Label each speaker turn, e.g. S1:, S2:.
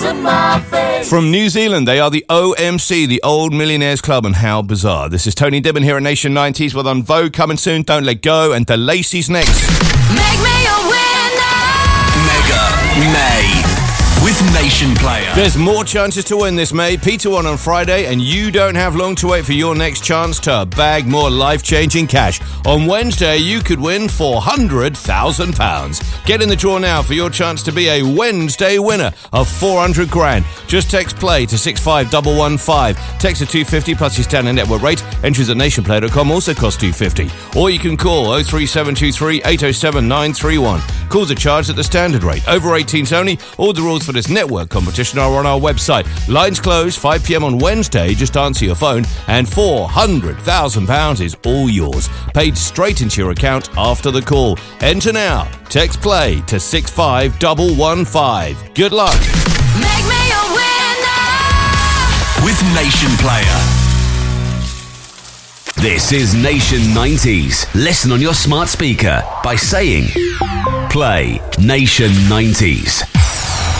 S1: From New Zealand, they are the OMC, the Old Millionaires Club, and how bizarre. This is Tony Dibben here at Nation 90s with On Vogue coming soon, Don't Let Go, and the Lacey's next.
S2: Make me a winner!
S3: Mega May with Nation Player.
S1: There's more chances to win this May. Peter won on Friday, and you don't have long to wait for your next chance to bag more life-changing cash. On Wednesday, you could win £400,000. Get in the draw now for your chance to be a Wednesday winner of 400 grand. Just text play to 65115. Text to 250 plus your standard network rate. Entries at nationplayer.com also cost $2.50. Or you can call 03723 807 931. Calls are charged at the standard rate. Over 18s only. All the rules for this network competition are on our website. Lines closed 5 p.m. on Wednesday. Just answer your phone and £400,000 is all yours. Paid straight into your account after the call. Enter now. Text play to 65115. Good luck.
S2: Make me a winner!
S3: With Nation Player. This is Nation 90s. Listen on your smart speaker by saying, play Nation 90s.